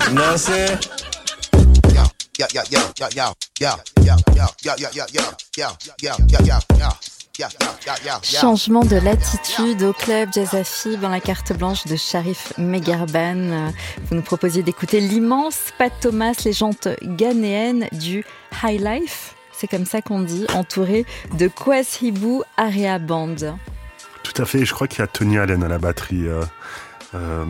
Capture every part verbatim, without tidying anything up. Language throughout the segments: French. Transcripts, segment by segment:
You know what I'm saying? Yeah, yeah, yeah, yeah, yeah, yeah, yeah, yeah, yeah, yeah, yeah, yeah, yeah, yeah, yeah, yeah, yeah. Yeah, yeah, yeah, yeah, yeah. Changement de latitude au club Jazz Afib dans la carte blanche de Sharif Megarban. Vous nous proposiez d'écouter l'immense Pat Thomas, légende ghanéenne du High Life. C'est comme ça qu'on dit, entouré de Kwes Hibu Area Band. Tout à fait, je crois qu'il y a Tony Allen à la batterie. Euh, euh,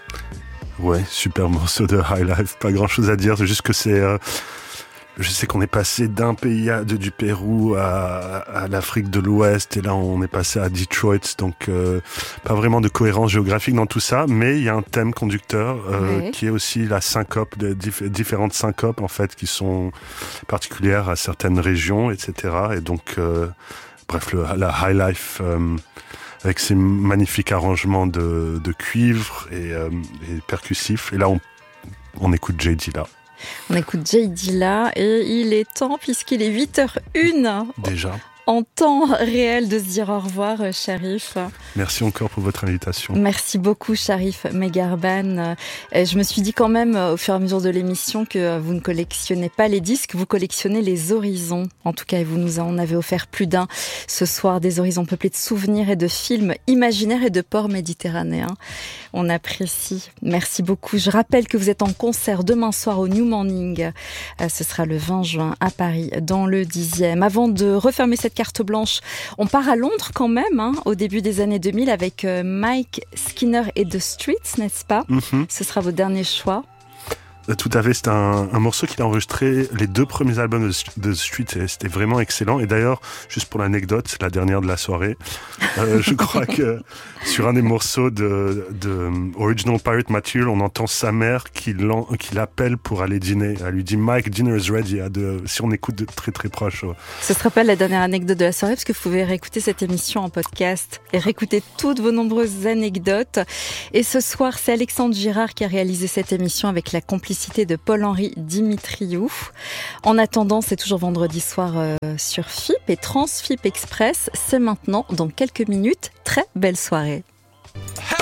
ouais, super morceau de High Life, pas grand chose à dire, c'est juste que c'est... Euh, Je sais qu'on est passé d'un pays à, de, du Pérou à, à l'Afrique de l'Ouest et là on est passé à Detroit, donc euh, pas vraiment de cohérence géographique dans tout ça, mais il y a un thème conducteur euh, ouais. qui est aussi la syncope, de dif- différentes syncopes en fait qui sont particulières à certaines régions, et cetera. Et donc euh, bref, le, la High Life euh, avec ses magnifiques arrangements de, de cuivre et, euh, et percussifs. Et là on, on écoute Jay Dilla. On écoute Jay Dilla et il est temps, puisqu'il est huit heures une. Déjà. En temps réel de se dire au revoir, Sharif. Merci encore pour votre invitation. Merci beaucoup, Sharif Megarban. Je me suis dit quand même, au fur et à mesure de l'émission, que vous ne collectionnez pas les disques, vous collectionnez les horizons. En tout cas, vous nous en avez offert plus d'un ce soir, des horizons peuplés de souvenirs et de films imaginaires et de ports méditerranéens. On apprécie. Merci beaucoup. Je rappelle que vous êtes en concert demain soir au New Morning. Ce sera le vingt juin à Paris, dans le dixième. Avant de refermer cette carte blanche, on part à Londres quand même, hein, au début des années deux mille avec Mike Skinner et The Streets, n'est-ce pas? Mm-hmm. Ce sera votre dernier choix. Tout à fait, c'est un, un morceau qu'il a enregistré les deux premiers albums de, de Street et c'était vraiment excellent. Et d'ailleurs, juste pour l'anecdote, c'est la dernière de la soirée. Euh, je crois que sur un des morceaux de, de Original Pirate Material, on entend sa mère qui, qui l'appelle pour aller dîner. Elle lui dit Mike, dinner is ready. De, si on écoute de très très proche. Ouais. Ce ne sera pas la dernière anecdote de la soirée parce que vous pouvez réécouter cette émission en podcast et réécouter toutes vos nombreuses anecdotes. Et ce soir, c'est Alexandre Girard qui a réalisé cette émission avec la complicité de Paul-Henri Dimitriou. En attendant, c'est toujours vendredi soir euh, sur F I P et Transfip Express. C'est maintenant, dans quelques minutes. Très belle soirée.